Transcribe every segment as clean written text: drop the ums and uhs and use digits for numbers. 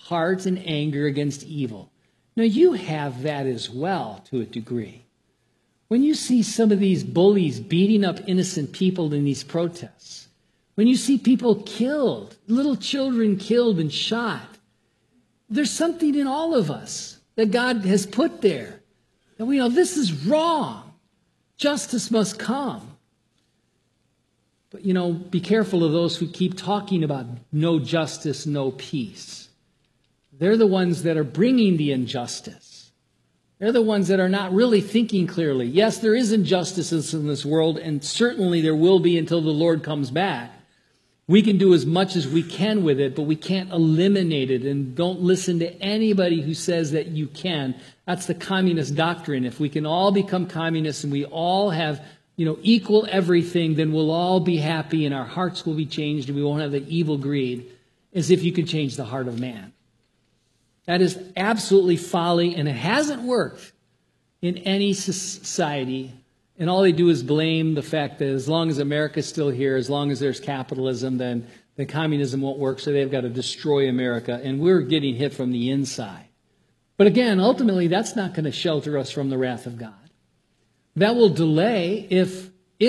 heart and anger against evil. Now, you have that as well to a degree. When you see some of these bullies beating up innocent people in these protests, when you see people killed, little children killed and shot, there's something in all of us that God has put there. And we know this is wrong. Justice must come. But, be careful of those who keep talking about no justice, no peace. They're the ones that are bringing the injustice. They're the ones that are not really thinking clearly. Yes, there is injustices in this world, and certainly there will be until the Lord comes back. We can do as much as we can with it, but we can't eliminate it. And don't listen to anybody who says that you can. That's the communist doctrine. If we can all become communists and we all have, equal everything, then we'll all be happy and our hearts will be changed and we won't have the evil greed, as if you can change the heart of man. That is absolutely folly, and it hasn't worked in any society. And all they do is blame the fact that as long as America's still here, as long as there's capitalism, then communism won't work, so they've got to destroy America. And we're getting hit from the inside. But again, ultimately, that's not going to shelter us from the wrath of God. That will delay if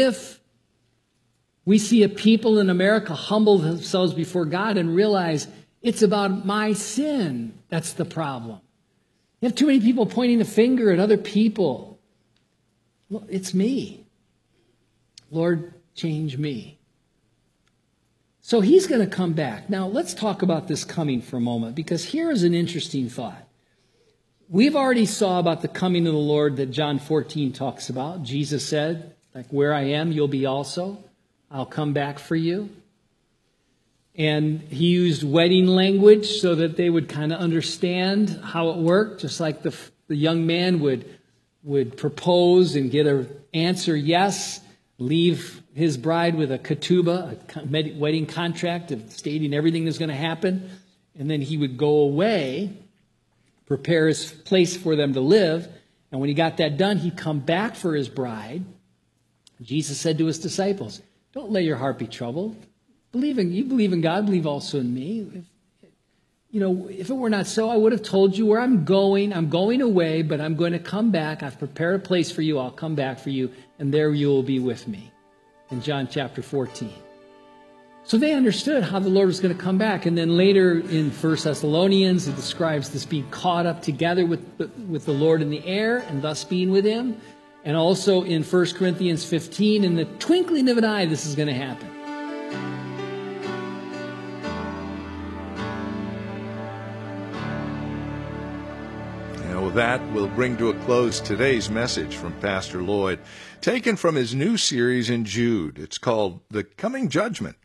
we see a people in America humble themselves before God and realize it's about my sin. That's the problem. You have too many people pointing the finger at other people. Well, it's me. Lord, change me. So he's going to come back. Now, let's talk about this coming for a moment, because here is an interesting thought. We've already saw about the coming of the Lord that John 14 talks about. Jesus said, like, where I am, you'll be also. I'll come back for you. And he used wedding language so that they would kind of understand how it worked, just like the young man would propose and get an answer yes, leave his bride with a ketubah, a wedding contract stating everything that's going to happen, and then he would go away, prepare his place for them to live, and when he got that done, he'd come back for his bride. Jesus said to his disciples, don't let your heart be troubled. You believe in God, believe also in me. If it were not so, I would have told you where I'm going. I'm going away, but I'm going to come back. I've prepared a place for you. I'll come back for you, and there you will be with me. In John chapter 14. So they understood how the Lord was going to come back. And then later in 1 Thessalonians, it describes this being caught up together with the Lord in the air and thus being with him. And also in 1 Corinthians 15, in the twinkling of an eye, this is going to happen. With that, we'll bring to a close today's message from Pastor Lloyd, taken from his new series in Jude. It's called The Coming Judgment.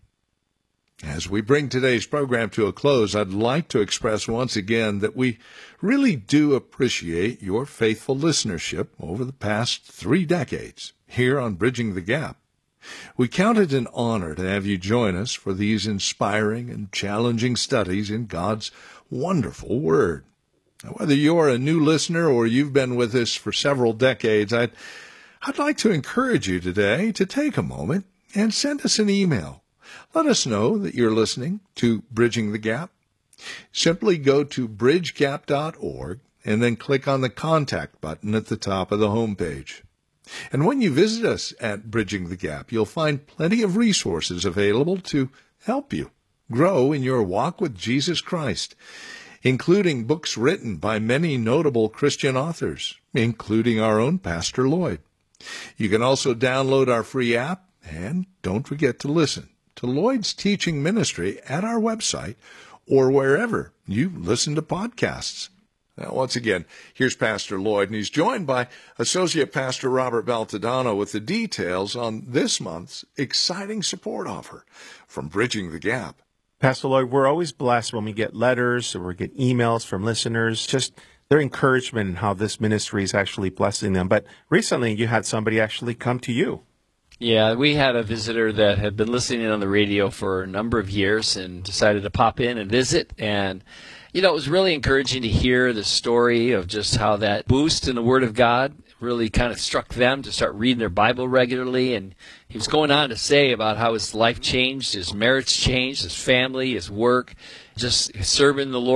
As we bring today's program to a close, I'd like to express once again that we really do appreciate your faithful listenership over the past 3 decades here on Bridging the Gap. We count it an honor to have you join us for these inspiring and challenging studies in God's wonderful Word. Now, whether you're a new listener or you've been with us for several decades, I'd like to encourage you today to take a moment and send us an email. Let us know that you're listening to Bridging the Gap. Simply go to bridgegap.org and then click on the Contact button at the top of the homepage. And when you visit us at Bridging the Gap, you'll find plenty of resources available to help you grow in your walk with Jesus Christ, including books written by many notable Christian authors, including our own Pastor Lloyd. You can also download our free app, and don't forget to listen to Lloyd's teaching ministry at our website or wherever you listen to podcasts. Now, once again, here's Pastor Lloyd, and he's joined by Associate Pastor Robert Baltodano with the details on this month's exciting support offer from Bridging the Gap. Pastor Lloyd, we're always blessed when we get letters or we get emails from listeners, just their encouragement and how this ministry is actually blessing them. But recently you had somebody actually come to you. Yeah, we had a visitor that had been listening on the radio for a number of years and decided to pop in and visit. And, it was really encouraging to hear the story of just how that boost in the Word of God really kind of struck them to start reading their Bible regularly. And he was going on to say about how his life changed, his marriage changed, his family, his work, just serving the Lord